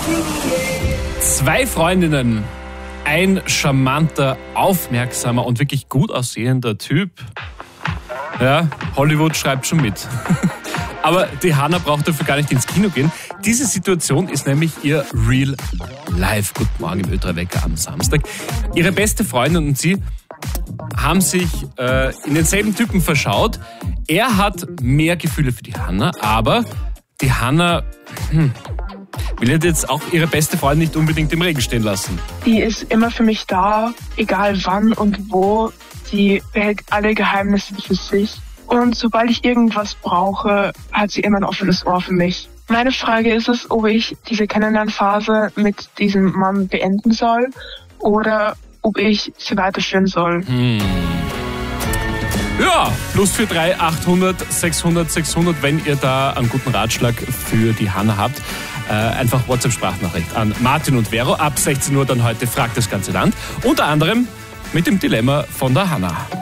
Zwei Freundinnen, ein charmanter, aufmerksamer und wirklich gut aussehender Typ. Ja, Hollywood schreibt schon mit. Aber die Hannah braucht dafür gar nicht ins Kino gehen. Diese Situation ist nämlich ihr Real Life. Guten Morgen im Ö3 Wecker am Samstag. Ihre beste Freundin und sie haben sich in denselben Typen verschaut. Er hat mehr Gefühle für die Hannah, aber die Hannah will jetzt auch ihre beste Freundin nicht unbedingt im Regen stehen lassen. Die ist immer für mich da, egal wann und wo. Sie behält alle Geheimnisse für sich. Und sobald ich irgendwas brauche, hat sie immer ein offenes Ohr für mich. Meine Frage ist es, ob ich diese Kennenlernphase mit diesem Mann beenden soll oder ob ich sie weiterführen soll. Ja, +43 800 600 600, wenn ihr da einen guten Ratschlag für die Hannah habt. Einfach WhatsApp-Sprachnachricht an Martin und Vero. Ab 16 Uhr dann heute fragt das ganze Land. Unter anderem mit dem Dilemma von der Hannah.